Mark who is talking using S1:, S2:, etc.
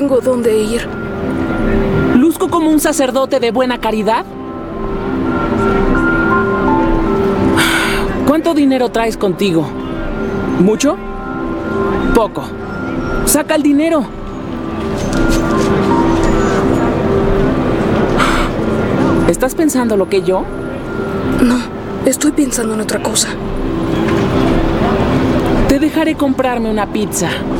S1: tengo dónde ir.
S2: ¿Luzco como un sacerdote de buena caridad? ¿Cuánto dinero traes contigo? ¿Mucho? Poco. Saca el dinero. ¿Estás pensando lo que yo?
S1: No, estoy pensando en otra cosa.
S2: Te dejaré comprarme una pizza.